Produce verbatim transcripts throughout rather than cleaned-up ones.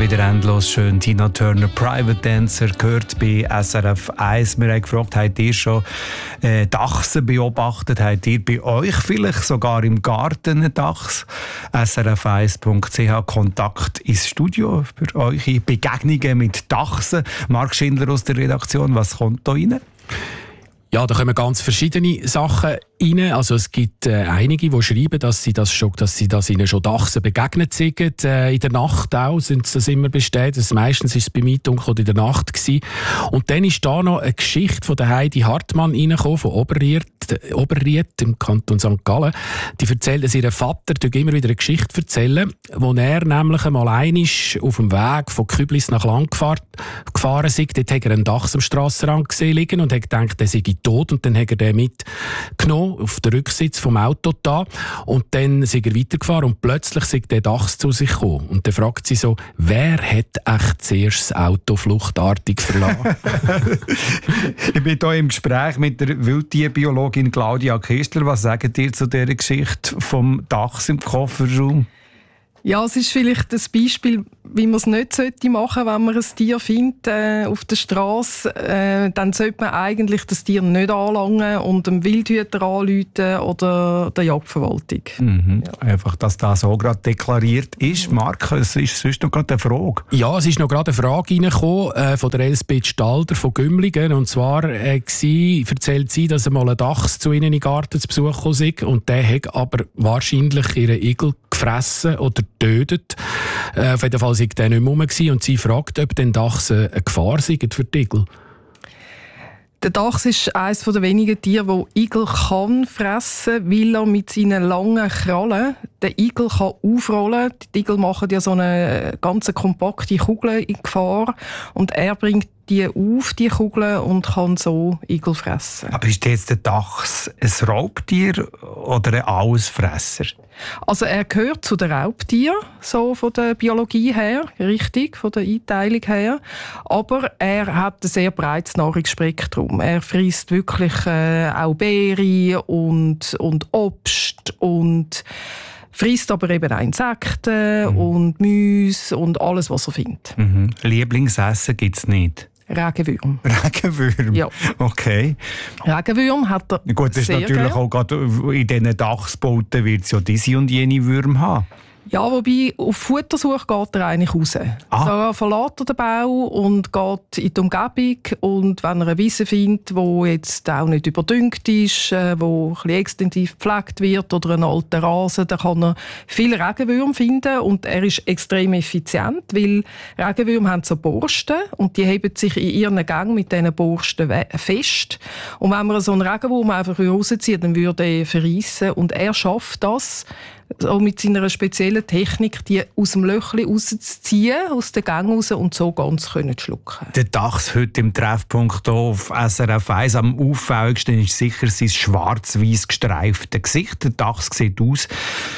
wieder endlos schön. Tina Turner, Private Dancer, gehört bei S R F eins. Wir haben gefragt, habt ihr schon äh, Dachse beobachtet? Habt ihr bei euch vielleicht sogar im Garten einen Dachs? S R F eins Punkt c h, Kontakt ins Studio für eure Begegnungen mit Dachsen. Marc Schindler aus der Redaktion, was kommt da rein? Ja, da kommen ganz verschiedene Sachen rein. Also es gibt äh, einige, die schreiben, dass sie das schon, dass sie das ihnen schon Dachsen begegnet sind. Äh, in der Nacht auch sind sie das immer bestätigt. Also meistens war es bei mir dunkel oder in der Nacht gewesen. Und dann ist da noch eine Geschichte von der Heidi Hartmann reingekommen, von Oberried, Oberried im Kanton Sankt Gallen. Die erzählt, dass ihr Vater immer wieder eine Geschichte erzählen, wo er nämlich einmal einig auf dem Weg von Küblis nach Lang gefahren, gefahren ist. Dort hat er einen Dachs am Strassenrand gesehen liegen und hat gedacht, der sei tot. Und dann hat er den mitgenommen auf den Rücksitz vom Auto da und dann ist er weitergefahren und plötzlich ist der Dachs zu sich gekommen. Und dann fragt sie so, wer hat echt zuerst das Auto fluchtartig verlassen? Ich bin hier im Gespräch mit der Wildtierbiologin Claudia Kistler. Was sagt ihr zu dieser Geschichte vom Dachs im Kofferraum? Ja, es ist vielleicht das Beispiel, wie man es nicht machen sollte, wenn man ein Tier findet äh, auf der Straße. Äh, dann sollte man eigentlich das Tier nicht anlangen und dem Wildhüter anrufen oder der Jagdverwaltung. Mhm. Ja. Einfach, dass das so gerade deklariert ist. Marc, es ist sonst noch gerade eine Frage. Ja, es ist noch gerade eine Frage reingekommen äh, von der Elisabeth Stalder von Gümligen. Und zwar äh, sie, erzählt sie, dass einmal ein Dachs zu ihnen in den Garten zu Besuch kam und der hat aber wahrscheinlich ihren Igel gefressen oder getötet. Äh, auf jeden Fall war der nicht mehr rum und sie fragt, ob den Dachs eine Gefahr sei für die Igel. Der Dachs ist eines der wenigen Tiere, das Igel kann fressen, weil er mit seinen langen Krallen den Igel kann aufrollen kann. Die Igel machen ja so eine ganz kompakte Kugel in Gefahr und er bringt die auf, die Kugeln, und kann so Igel fressen. Aber ist jetzt der Dachs ein Raubtier oder ein Allesfresser? Also er gehört zu den Raubtieren, so von der Biologie her, richtig, von der Einteilung her. Aber er hat ein sehr breites Nahrungsspektrum. Er frisst wirklich äh, auch Beeren und, und Obst und frisst aber eben auch Insekten mhm. und Mäuse und alles, was er findet. Mhm. Lieblingsessen gibt es nicht? Regenwürm. Regenwürm? Ja. Okay. Regenwürm hat er Gut, das ist sehr natürlich gern. auch gerade in diesen Dachsbauten wird es ja diese und jene Würmer haben. Ja, wobei auf Futtersuche geht er eigentlich raus. Ah. Da verlässt er den Bau und geht in die Umgebung. Und wenn er eine Wiese findet, die jetzt auch nicht überdüngt ist, äh, wo ein bisschen extensiv gepflegt wird oder einen alten Rasen, dann kann er viele Regenwürmer finden. Und er ist extrem effizient, weil Regenwürmer haben so Borsten und die heben sich in ihren Gängen mit diesen Borsten fest. Und wenn man so einen Regenwurm einfach rauszieht, dann würde er verreissen. Und er schafft das, auch mit seiner speziellen Technik, die aus dem Löchli rauszuziehen, aus den Gängen raus und so ganz können schlucken. Der Dachs heute im Treffpunkt hier auf S R F eins. Am auffälligsten ist sicher sein schwarz-weiß gestreifte Gesicht. Der Dachs sieht aus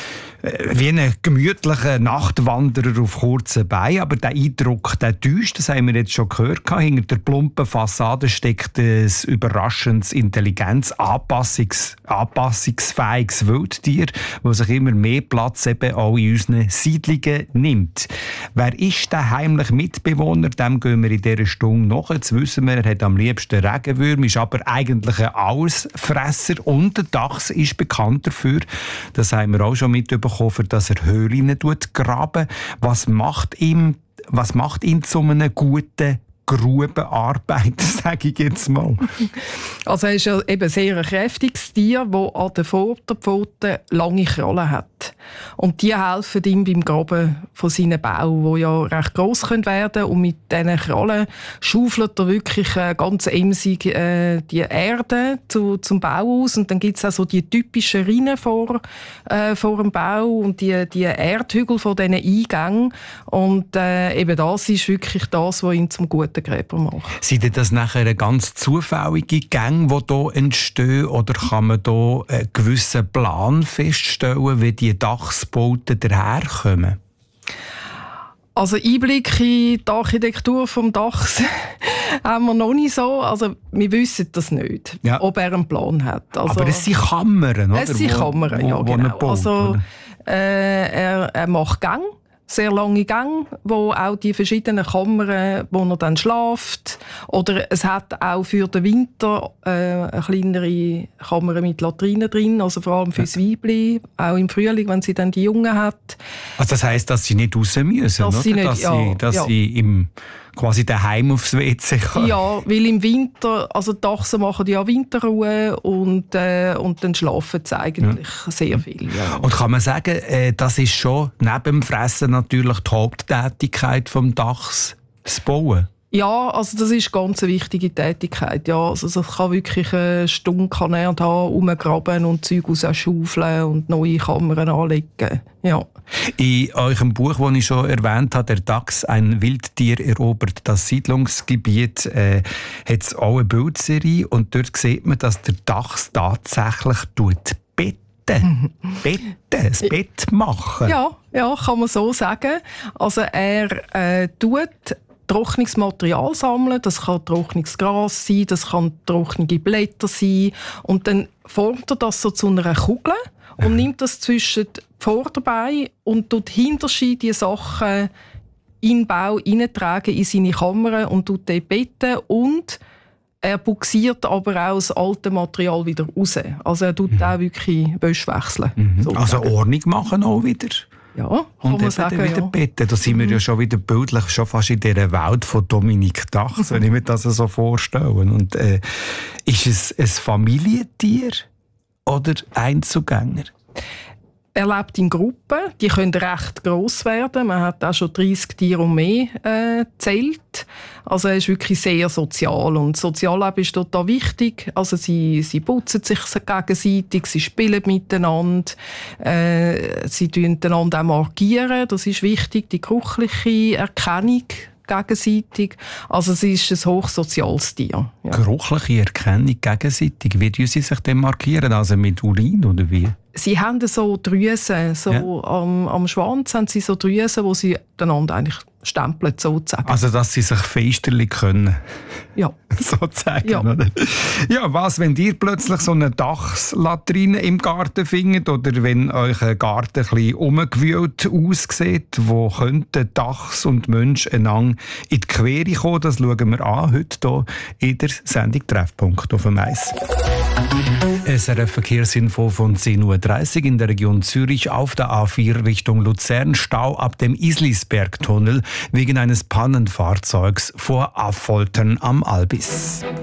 wie ein gemütlicher Nachtwanderer auf kurzen Beinen. Aber der Eindruck, der täuscht, das haben wir jetzt schon gehört. Hinter der plumpen Fassade steckt ein überraschendes Intelligenz, Anpassungs, anpassungsfähiges Wildtier, das sich immer mehr Platz eben auch in unseren Siedlungen nimmt. Wer ist der heimliche Mitbewohner? Dem gehen wir in dieser Stunde nach. Jetzt wissen wir, er hat am liebsten Regenwürmer, ist aber eigentlich ein Allesfresser. Und der Dachs ist bekannt dafür, das haben wir auch schon mitbekommen, dass er Höhlen graben. Was macht ihn, was macht ihn zu einem guten Grubenarbeiter, sage ich jetzt mal? Also er ist ja eben sehr ein kräftiges Tier, das an den Vorderpfoten lange Krallen hat. Und die helfen ihm beim Graben von seinen Bauen, die ja recht gross werden können. Und mit diesen Krallen schaufelt er wirklich äh, ganz emsig äh, die Erde zu, zum Bau aus. Und dann gibt es auch so die typischen Rinnen vor, äh, vor dem Bau und die, die Erdhügel von diesen Eingängen. Und äh, eben das ist wirklich das, was ihn zum guten Gräber macht. Sind das nachher ganz zufällige Gänge, die hier entstehen? Oder kann man hier einen gewissen Plan feststellen, wie die Dachsbauten daherkommen? Also Einblick in die Architektur des Dachs haben wir noch nicht so. Also wir wissen das nicht, ja. ob er einen Plan hat. Also, aber es sind Kammern, oder? Es sind Kammern, ja, wo, wo genau. baut, also, äh, er, er macht Gänge, sehr lange Gänge, wo auch die verschiedenen Kammern, wo er dann schläft. Oder es hat auch für den Winter äh, eine kleinere Kammer mit Latrine drin, also vor allem fürs Weibli, auch im Frühling, wenn sie dann die Jungen hat. Also das heisst, dass sie nicht raus müssen, dass oder? Sie nicht, dass ja, sie, dass ja. sie im, quasi daheim aufs W C kann. Ja, weil im Winter, also die Dachsen machen ja Winterruhe und, äh, und dann schlafen sie eigentlich ja. sehr viel. Ja. Und kann man sagen, äh, das ist schon neben dem Fressen natürlich die Haupttätigkeit des Dachs, das Bauen? Ja, also das ist eine ganz wichtige Tätigkeit. Ja, also das kann wirklich eine Stunde kann er da rumgraben und Zeug rausschaufeln und neue Kammern anlegen. Ja. In eurem Buch, das ich schon erwähnt habe, «Der Dachs, ein Wildtier erobert das Siedlungsgebiet», äh, hat es auch eine Bildserie und dort sieht man, dass der Dachs tatsächlich tut betten. Betten, das Bett machen. Ja, ja, kann man so sagen. Also er äh, tut trockenes Material sammeln, das kann trockenes Gras sein, das kann trockene Blätter sein und dann formt er das so zu einer Kugel und nimmt das zwischen die Vorderbeine und tut hinterher die Sachen in den Bau hineintragen in seine Kammer und tut dort betten und er buxiert aber auch das alte Material wieder raus. Also er tut mhm. auch wirklich Wäsche wechseln. Mhm. Also Ordnung machen auch wieder. Ja, kann und man sagen, wieder ja. betten. Da sind wir ja schon wieder bildlich schon fast in dieser Welt von Dominik Dachs, wenn ich mir das so vorstelle. Und, äh, ist es ein Familientier oder Einzelgänger? Er lebt in Gruppen, die können recht gross werden. Man hat auch schon dreißig Tiere und mehr äh, gezählt. Also er ist wirklich sehr sozial und Sozialleben ist total wichtig. Also sie, sie putzen sich gegenseitig, sie spielen miteinander, äh, sie markieren einander auch markieren. Das ist wichtig, die geruchliche Erkennung gegenseitig. Also es ist ein hochsoziales Tier. Ja. Geruchliche Erkennung gegenseitig. Wie tun sie sich denn markieren? Also mit Urin oder wie? Sie haben so Drüsen, so ja. am, am Schwanz haben sie so Drüsen, wo sie einander eigentlich stempeln, sozusagen. Also, dass sie sich feisterlich können. Ja. sozusagen, ja. oder? Ja, was, wenn ihr plötzlich so eine Dachslatrine im Garten findet oder wenn euch ein Garten ein bisschen umgewühlt aussieht, wo könnten Dachs und Mensch einander in die Quere kommen? Das schauen wir an, heute hier in der Sendung «Treffpunkt» auf dem Eis. S R F-Verkehrsinfo von zehn Uhr dreißig in der Region Zürich auf der A vier Richtung Luzern. Stau ab dem Islisbergtunnel wegen eines Pannenfahrzeugs vor Affoltern am Albis.